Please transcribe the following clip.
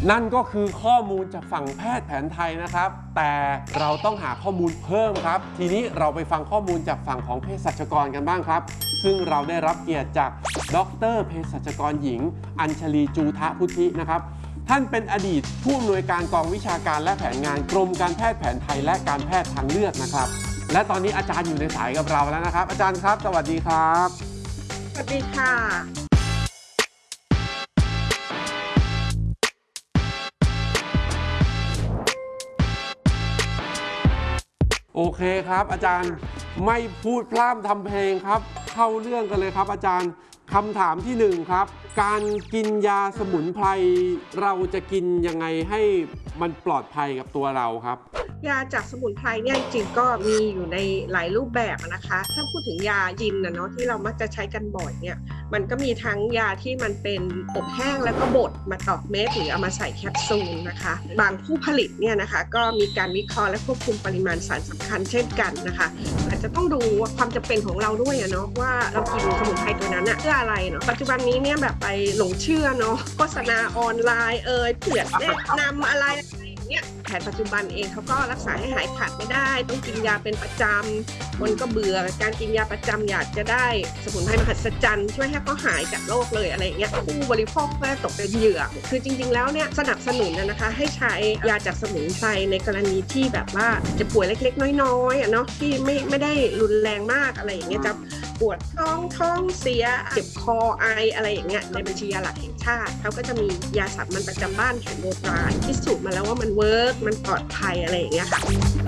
นั่นก็คือข้อมูลจากฝั่งแพทย์แผนไทยนะครับแต่เราต้องหาข้อมูลเพิ่มครับทีนี้เราไปฟังข้อมูลจากฝั่งของเภสัชกรกันบ้างครับซึ่งเราได้รับเกียรติจากดร.เภสัชกรหญิงอัญชลีจูทะพุทธินะครับท่านเป็นอดีตผู้อำนวยการกองวิชาการและแผนงานกรมการแพทย์แผนไทยและการแพทย์ทางเลือกนะครับและตอนนี้อาจารย์อยู่ในสายกับเราแล้วนะครับอาจารย์ครับสวัสดีครับสวัสดีค่ะโอเคครับอาจารย์ไม่พูดพร่ำทำเพลงครับเข้าเรื่องกันเลยครับอาจารย์คำถามที่1ครับการกินยาสมุนไพรเราจะกินยังไงให้มันปลอดภัยกับตัวเราครับยาจากสมุนไพรเนี่ยจริงๆก็มีอยู่ในหลายรูปแบบนะคะถ้าพูดถึงยายินนะเนาะที่เรามักจะใช้กันบ่อยเนี่ยมันก็มีทั้งยาที่มันเป็นอบแห้งแล้วก็บดมาตอกเม็ดหรือเอามาใส่แคปซูลนะคะบางผู้ผลิตเนี่ยนะคะก็มีการวิเคราะห์และควบคุมปริมาณสารสำคัญเช่นกันนะคะอาจจะต้องดูความจำเป็นของเราด้วยเนาะว่าเรากินสมุนไพรตัวนั้นเพื่ออะไรเนาะปัจจุบันนี้เนี่ยแบบไปหลงเชื่อเนาะโฆษณาออนไลน์เผื่อแนะนำอะไรเนี่ยแผนปัจจุบันเองเขาก็รักษาให้หายขาดไม่ได้ต้องกินยาเป็นประจำคนก็เบื่อการกินยาประจำอยากจะได้สมุนไพรมหัศจรรย์ช่วยให้เขาหายจากโรคเลยอะไรอย่างเงี้ยผู้บริโภคก็ตกเป็นเหยื่อคือจริงๆแล้วเนี่ยสนับสนุนนะคะให้ใช้ยาจากสมุนไพรในกรณีที่แบบว่าจะป่วยเล็กๆน้อยๆเนาะที่ไม่ได้รุนแรงมากอะไรอย่างเงี้ยจะปวดท้องเสียเจ็บคอไออะไรอย่างเงี้ยในบัญชียาหลักแห่งชาติเขาก็จะมียาสามัญประจำบ้านแผนโบราณพิสูจน์มาแล้วว่ามันเวิร์กมันปลอดภัยอะไรอย่างเงี้ยค่ะ